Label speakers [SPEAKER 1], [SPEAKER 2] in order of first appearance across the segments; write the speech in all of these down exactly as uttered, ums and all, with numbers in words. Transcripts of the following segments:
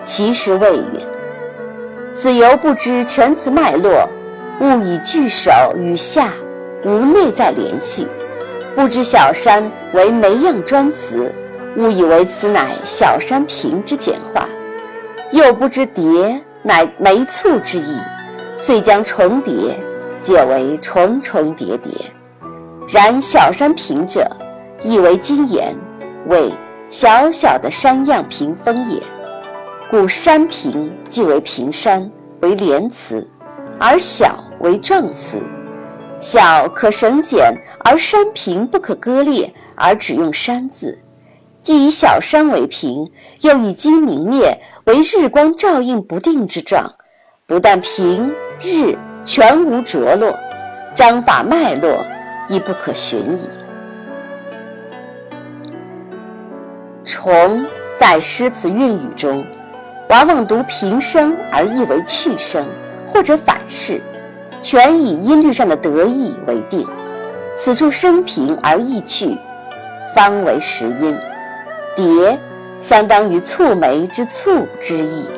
[SPEAKER 1] 其实谓云：此犹不知全词脉络，误以句首与下无内在联系，不知小山为梅样专词，误以为此乃小山平之简化，又不知叠乃梅簇之意，遂将重叠解为重重叠叠。然小山平者，意为今言，为小小的山样屏风也。故山平即为平山，为连词，而小为状词。小可省简，而山平不可割裂，而只用山字。既以小山为平，又以今明灭为日光照映不定之状，不但平日全无着落，章法脉络亦不可寻矣。重在诗词韵语中，往往读平声而意为去声，或者反式，全以音律上的得意为定。此处声平而意去，方为实音。叠相当于蹙眉之蹙之意。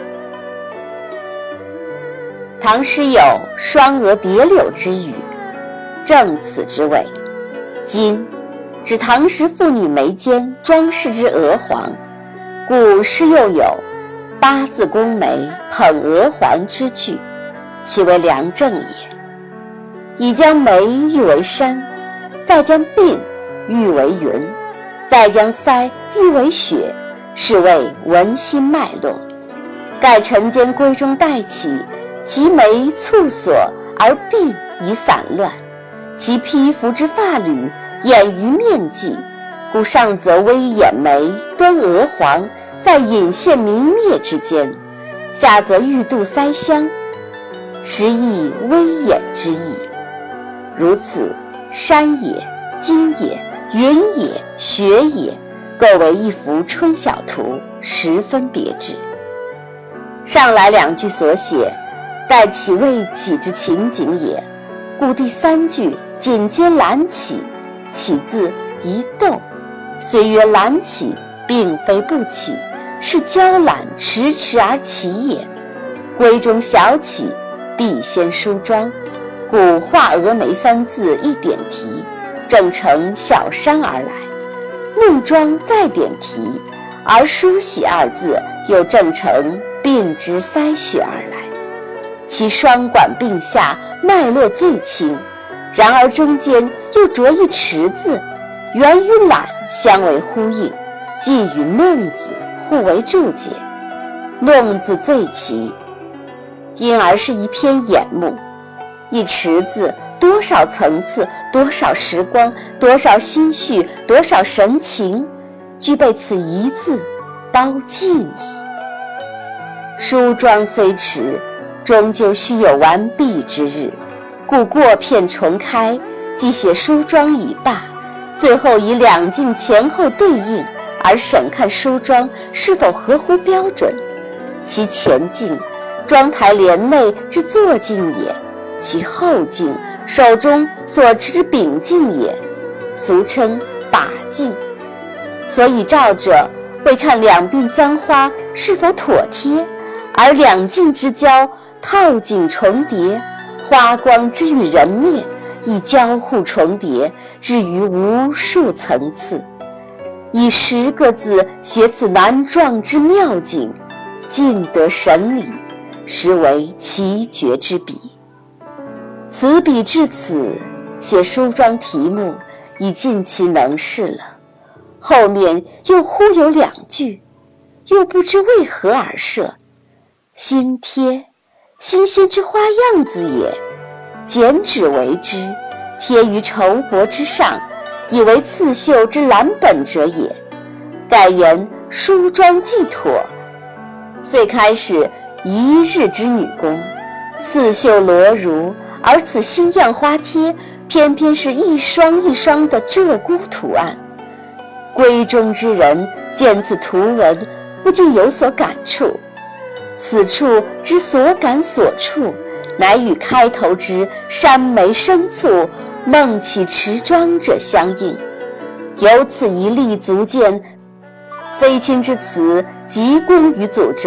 [SPEAKER 1] 唐诗有双额叠柳之语，正此之谓。今指唐时妇女眉间装饰之鹅黄，故诗又有八字宫眉捧鹅黄之句，其为良正也。已将眉喻为山，再将鬓喻为云，再将腮喻为雪，是谓文心脉络。盖晨间闺中带起，其眉蹙锁而鬓已散乱，其披服之发缕掩于面际，故上则微掩眉端鹅黄，在隐现明灭之间，下则欲度腮香，实亦微掩之意。如此，山也、金也、云也、雪也，构为一幅春晓图，十分别致。上来两句所写，待起未起之情景也，故第三句紧接揽起，起字一动，虽曰揽起，并非不起，是交揽迟迟而起也。闺中小起，必先梳妆，故画蛾眉三字一点题，正成小山而来；弄妆再点题，而梳洗二字又正成鬓之腮雪而来。其双管并下，脉络最清，然而中间又着一迟字，原与揽相为呼应，既与弄字互为注解。弄字最齐，因而是一篇眼目。一迟字多少层次，多少时光，多少心绪，多少神情，具备此一字，包尽矣。梳妆虽迟，终究须有完毕之日，故过片重开，即写梳妆已罢，最后以两镜前后对应，而审看梳妆是否合乎标准。其前镜，妆台帘内之坐镜也；其后镜，手中所持之柄镜也，俗称把镜。所以照者会看两鬓簪花是否妥帖，而两镜之交套景重叠，花光之与人面亦交互重叠，至于无数层次。以十个字写此难状之妙境，尽得神理，实为奇绝之笔。此笔至此，写梳妆题目已尽其能事了。后面又忽有两句，又不知为何而设。新贴，新鲜之花样子也，剪纸为之，贴于绸帛之上，以为刺绣之蓝本者也。盖言梳妆既妥，遂开始一日之女工，刺绣罗襦，而此新样花贴，偏偏是一双一双的鹧鸪图案。闺中之人见此图文，不禁有所感触。此处之所感所触，乃与开头之山眉深蹙，梦起持妆者相应。由此一例足见，飞卿之词极功于组织。